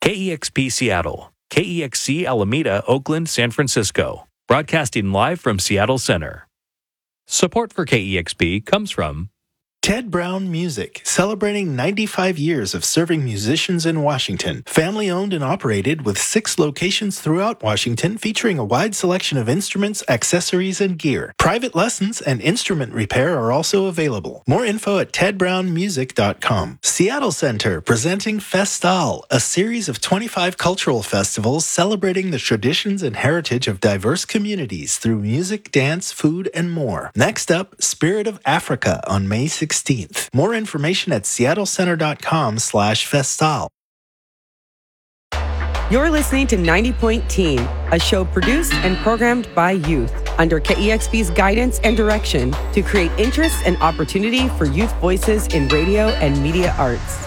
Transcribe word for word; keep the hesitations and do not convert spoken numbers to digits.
K E X P Seattle, K E X C Alameda, Oakland, San Francisco. Broadcasting live from Seattle Center. Support for K E X P comes from Ted Brown Music, celebrating ninety-five years of serving musicians in Washington. Family owned and operated with six locations throughout Washington, featuring a wide selection of instruments, accessories, and gear. Private lessons and instrument repair are also available. More info at ted brown music dot com. Seattle Center presenting Festal, a series of twenty-five cultural festivals celebrating the traditions and heritage of diverse communities through music, dance, food, and more. Next up, Spirit of Africa on May sixteenth. More information at seattle center dot com slash festal. You're listening to ninety Point Teen, a show produced and programmed by youth under K E X P's guidance and direction to create interest and opportunity for youth voices in radio and media arts.